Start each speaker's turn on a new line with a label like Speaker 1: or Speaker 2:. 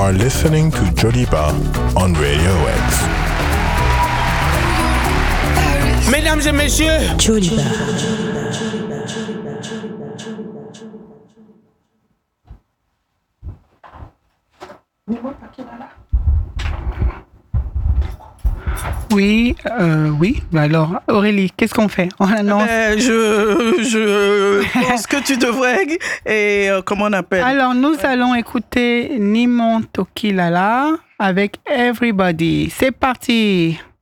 Speaker 1: are listening to Joliba on Radio X.
Speaker 2: Mesdames et messieurs,
Speaker 3: Joliba.
Speaker 4: Oui. Alors, Aurélie, qu'est-ce qu'on fait? On annonce.
Speaker 5: Je pense que tu devrais. Et comment on appelle?
Speaker 4: Alors, nous allons écouter Nimon Tokilala avec Everybody. C'est parti!